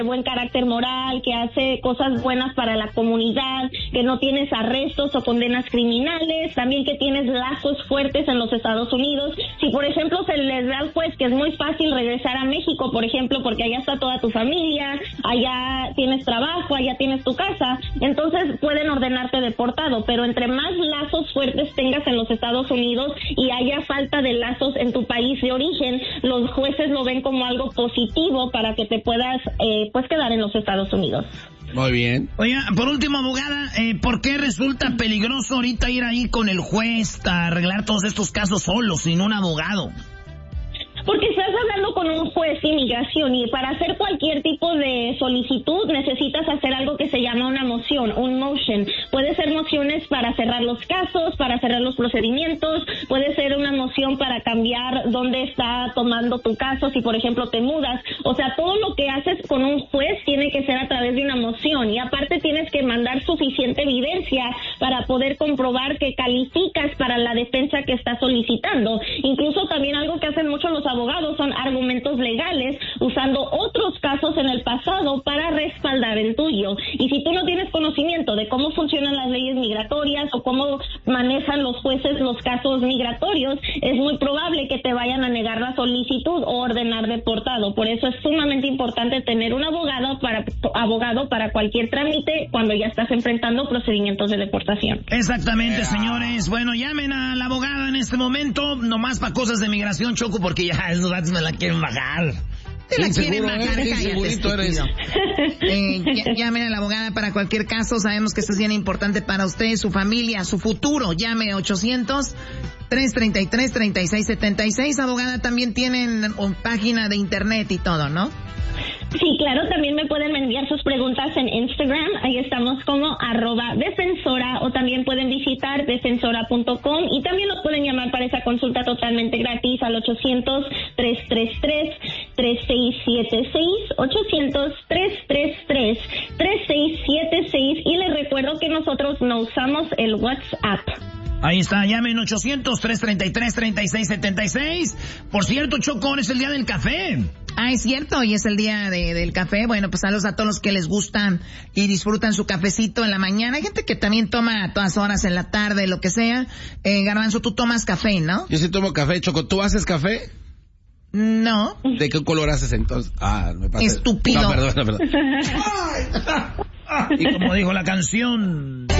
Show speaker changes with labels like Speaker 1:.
Speaker 1: buen carácter moral, que hace cosas buenas para la comunidad, que no tienes arrestos o condenas criminales, también que tienes lazos fuertes en los Estados Unidos. Si, por ejemplo, se les da al juez que es muy fácil regresar a México, por ejemplo, porque allá está toda tu familia, allá tienes trabajo, allá tienes tu casa, entonces pueden ordenarte deportado, pero entre más lazos fuertes tengas en los Estados Unidos y haya falta de lazos en tu país de origen, los jueces lo ven como algo positivo para que te puedas pues quedar en los Estados Unidos.
Speaker 2: Muy bien.
Speaker 3: Oye, por último, abogada, ¿por qué resulta peligroso ahorita ir ahí con el juez a arreglar todos estos casos solo, sin un abogado?
Speaker 1: Porque estás hablando con un juez de inmigración y para hacer cualquier tipo de solicitud necesitas hacer algo que se llama una moción, un motion. Puede ser mociones para cerrar los casos, para cerrar los procedimientos, puede ser una moción para cambiar dónde está tomando tu caso, si por ejemplo te mudas. O sea, todo lo que haces con un juez tiene que ser a través de una moción y aparte tienes que mandar suficiente evidencia para poder comprobar que calificas para la defensa que estás solicitando. Incluso también algo que hacen mucho los abogados son argumentos legales usando otros casos en el pasado para respaldar el tuyo. Y si tú no tienes conocimiento de cómo funcionan las leyes migratorias o cómo manejan los jueces los casos migratorios, es muy probable que te vayan a negar la solicitud o ordenar deportado. Por eso es sumamente importante tener un abogado para cualquier trámite cuando ya estás enfrentando procedimientos de deportación.
Speaker 3: Exactamente, señores. Bueno, llamen a la abogada en este momento, nomás para cosas de migración, Choco, porque ya esos datos me la quieren bajar. Te la quieren bajar, llamen a la abogada para cualquier caso. Sabemos que esto es bien importante para usted, su familia, su futuro. Llame 800-333-3676. Abogada, también tienen página de internet y todo, ¿no?
Speaker 1: Sí, claro, también me pueden enviar sus preguntas en Instagram, ahí estamos como @defensora, o también pueden visitar defensora.com y también nos pueden llamar para esa consulta totalmente gratis al 800-333-3676, 800-333-3676 y les recuerdo que nosotros no usamos el WhatsApp.
Speaker 3: Ahí está, llamen 800-333-3676. Por cierto, Choco, es el día del café.
Speaker 4: Ah, es cierto, hoy es el día del café. Bueno, pues saludos a todos los que les gustan y disfrutan su cafecito en la mañana. Hay gente que también toma a todas horas, en la tarde, lo que sea. Garbanzo, tú tomas café, ¿no?
Speaker 2: Yo sí tomo café, Choco. ¿Tú haces café?
Speaker 4: No.
Speaker 2: ¿De qué color haces entonces? Me pasa.
Speaker 4: Estúpido.
Speaker 2: No, perdón.
Speaker 3: Y como dijo la canción...